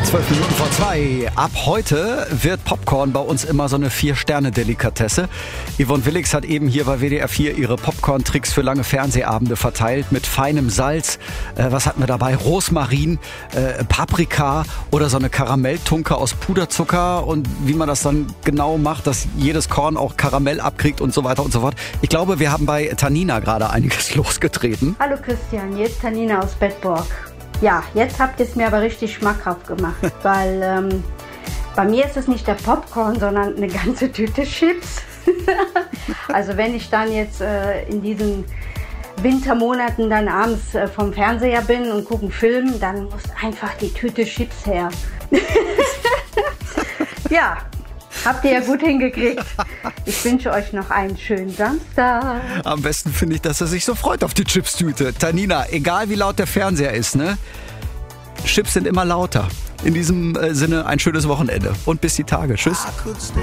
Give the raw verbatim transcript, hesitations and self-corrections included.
Zwölf Minuten vor zwei. Ab heute wird Popcorn bei uns immer so eine Vier-Sterne-Delikatesse. Yvonne Willix hat eben hier bei W D R vier ihre Popcorn-Tricks für lange Fernsehabende verteilt. Mit feinem Salz. Äh, was hatten wir dabei? Rosmarin, äh, Paprika oder so eine Karamelltunke aus Puderzucker. Und wie man das dann genau macht, dass jedes Korn auch Karamell abkriegt und so weiter und so fort. Ich glaube, wir haben bei Tanina gerade einiges losgetreten. Hallo Christian, hier ist Tanina aus Bedburg. Ja, jetzt habt ihr es mir aber richtig schmackhaft gemacht, weil ähm, bei mir ist es nicht der Popcorn, sondern eine ganze Tüte Chips. Also wenn ich dann jetzt äh, in diesen Wintermonaten dann abends äh, vom Fernseher bin und gucke einen Film, dann muss einfach die Tüte Chips her. Ja, habt ihr ja gut hingekriegt. Ich wünsche euch noch einen schönen Samstag. Am besten finde ich, dass er sich so freut auf die Chipstüte. Tanina, egal wie laut der Fernseher ist, ne? Chips sind immer lauter. In diesem äh, Sinne ein schönes Wochenende und bis die Tage. Tschüss.